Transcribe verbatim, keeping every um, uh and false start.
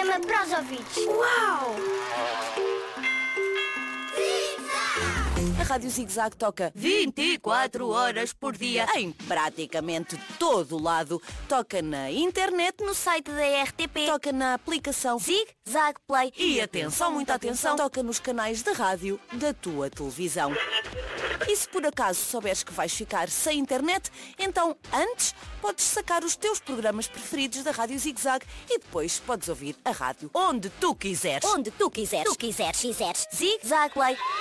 programa para os ouvintes. Uau! A Rádio Zig-Zag toca vinte e quatro horas por dia em praticamente todo o lado. Toca na internet, No site da R T P. toca na aplicação Zig-Zag Play. e, atenção, muita atenção, toca nos canais de rádio da tua televisão. E se por acaso souberes que vais ficar sem internet, então antes podes sacar os teus programas preferidos da Rádio Zig-Zag e depois podes ouvir a rádio onde tu quiseres. Onde tu quiseres. Tu quiseres, quiseres. Zig-Zag Play.